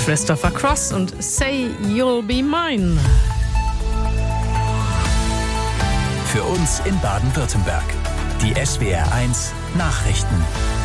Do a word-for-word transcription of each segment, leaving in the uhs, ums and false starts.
Christopher Cross und Say You'll Be Mine. Für uns in Baden-Württemberg. Die S W R eins Nachrichten.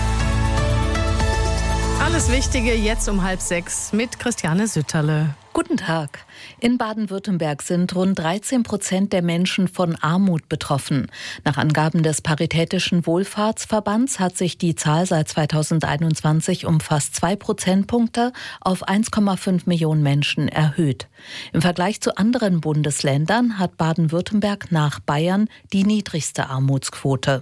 Alles Wichtige jetzt um halb sechs mit Christiane Sütterle. Guten Tag. In Baden-Württemberg sind rund dreizehn Prozent der Menschen von Armut betroffen. Nach Angaben des Paritätischen Wohlfahrtsverbands hat sich die Zahl seit zweitausendeinundzwanzig um fast zwei Prozentpunkte auf eins Komma fünf Millionen Menschen erhöht. Im Vergleich zu anderen Bundesländern hat Baden-Württemberg nach Bayern die niedrigste Armutsquote.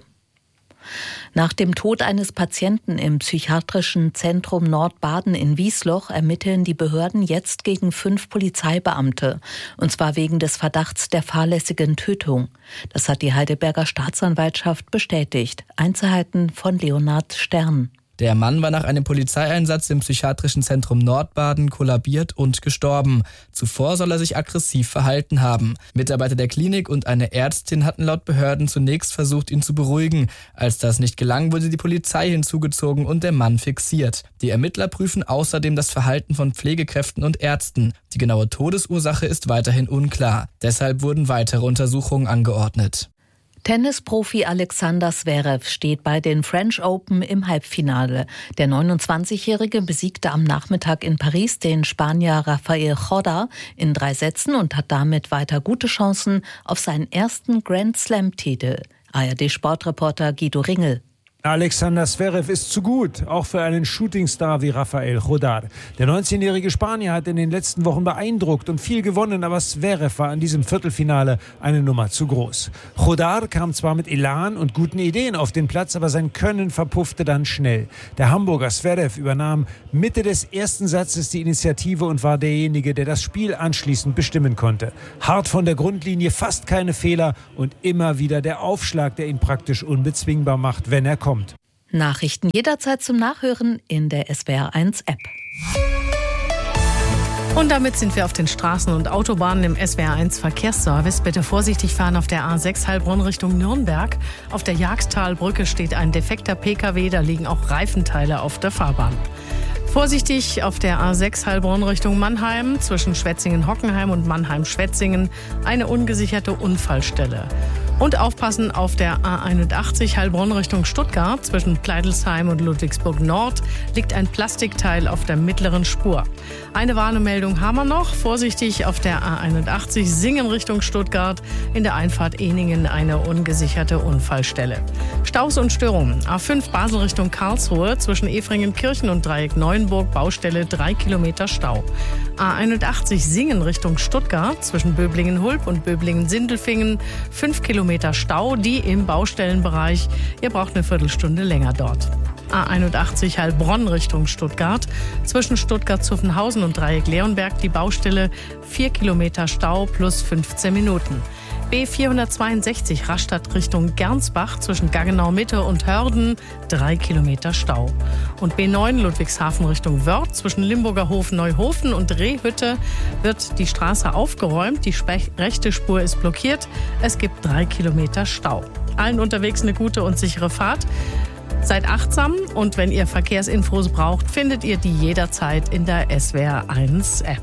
Nach dem Tod eines Patienten im psychiatrischen Zentrum Nordbaden in Wiesloch ermitteln die Behörden jetzt gegen fünf Polizeibeamte, und zwar wegen des Verdachts der fahrlässigen Tötung. Das hat die Heidelberger Staatsanwaltschaft bestätigt. Einzelheiten von Leonhard Stern. Der Mann war nach einem Polizeieinsatz im psychiatrischen Zentrum Nordbaden kollabiert und gestorben. Zuvor soll er sich aggressiv verhalten haben. Mitarbeiter der Klinik und eine Ärztin hatten laut Behörden zunächst versucht, ihn zu beruhigen. Als das nicht gelang, wurde die Polizei hinzugezogen und der Mann fixiert. Die Ermittler prüfen außerdem das Verhalten von Pflegekräften und Ärzten. Die genaue Todesursache ist weiterhin unklar. Deshalb wurden weitere Untersuchungen angeordnet. Tennisprofi Alexander Zverev steht bei den French Open im Halbfinale. Der neunundzwanzigjährige besiegte am Nachmittag in Paris den Spanier Rafael Corda in drei Sätzen und hat damit weiter gute Chancen auf seinen ersten Grand-Slam-Titel. A R D-Sportreporter Guido Ringel. Alexander Zverev ist zu gut, auch für einen Shootingstar wie Rafael Jodar. Der neunzehnjährige Spanier hat in den letzten Wochen beeindruckt und viel gewonnen, aber Zverev war in diesem Viertelfinale eine Nummer zu groß. Jodar kam zwar mit Elan und guten Ideen auf den Platz, aber sein Können verpuffte dann schnell. Der Hamburger Zverev übernahm Mitte des ersten Satzes die Initiative und war derjenige, der das Spiel anschließend bestimmen konnte. Hart von der Grundlinie, fast keine Fehler und immer wieder der Aufschlag, der ihn praktisch unbezwingbar macht, wenn er kommt. Nachrichten jederzeit zum Nachhören in der S W R eins App. Und damit sind wir auf den Straßen und Autobahnen im S W R eins Verkehrsservice. Bitte vorsichtig fahren auf der A sechs Heilbronn Richtung Nürnberg. Auf der Jagsttalbrücke steht ein defekter P K W, da liegen auch Reifenteile auf der Fahrbahn. Vorsichtig auf der A sechs Heilbronn Richtung Mannheim, zwischen Schwetzingen-Hockenheim und Mannheim-Schwetzingen, eine ungesicherte Unfallstelle. Und aufpassen auf der A einundachtzig Heilbronn Richtung Stuttgart, zwischen Kleidelsheim und Ludwigsburg Nord, liegt ein Plastikteil auf der mittleren Spur. Eine Warnmeldung haben wir noch. Vorsichtig auf der A einundachtzig Singen Richtung Stuttgart, in der Einfahrt Ehningen eine ungesicherte Unfallstelle. Staus und Störungen. A fünf Basel Richtung Karlsruhe, zwischen Efringen-Kirchen und Dreieck Neuenburg, Baustelle drei Kilometer Stau. A einundachtzig Singen Richtung Stuttgart, zwischen Böblingen-Hulb und Böblingen-Sindelfingen, fünf Kilometer Stau, die im Baustellenbereich. Ihr braucht eine Viertelstunde länger dort. A einundachtzig Heilbronn Richtung Stuttgart, zwischen Stuttgart-Zuffenhausen und Dreieck Leonberg, die Baustelle, vier Kilometer Stau plus fünfzehn Minuten. B vierhundertzweiundsechzig Rastatt Richtung Gernsbach, zwischen Gaggenau-Mitte und Hörden, drei Kilometer Stau. Und B neun Ludwigshafen Richtung Wörth, zwischen Limburger Hof Neuhofen und Rehhütte, wird die Straße aufgeräumt. Die rechte Spur ist blockiert. Es gibt drei Kilometer Stau. Allen unterwegs eine gute und sichere Fahrt. Seid achtsam und wenn ihr Verkehrsinfos braucht, findet ihr die jederzeit in der S W R eins App.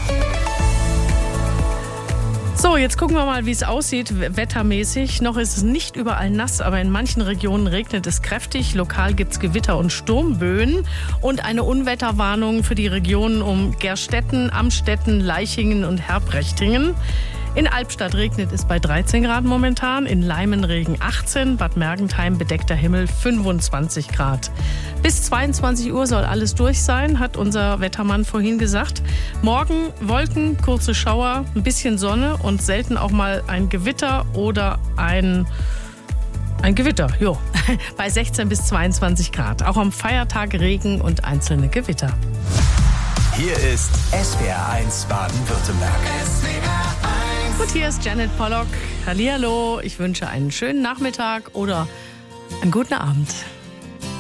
So, jetzt gucken wir mal, wie es aussieht wettermäßig. Noch ist es nicht überall nass, aber in manchen Regionen regnet es kräftig. Lokal gibt es Gewitter und Sturmböen und eine Unwetterwarnung für die Regionen um Gerstetten, Amstetten, Leichingen und Herbrechtingen. In Albstadt regnet es bei dreizehn Grad momentan, in Leimen Regen achtzehn, Bad Mergentheim bedeckter Himmel fünfundzwanzig Grad. Bis zweiundzwanzig Uhr soll alles durch sein, hat unser Wettermann vorhin gesagt. Morgen Wolken, kurze Schauer, ein bisschen Sonne und selten auch mal ein Gewitter oder ein... Ein Gewitter, jo, bei sechzehn bis zweiundzwanzig Grad. Auch am Feiertag Regen und einzelne Gewitter. Hier ist S W R eins Baden-Württemberg. Und hier ist Janet Pollock. Hallihallo, ich wünsche einen schönen Nachmittag oder einen guten Abend.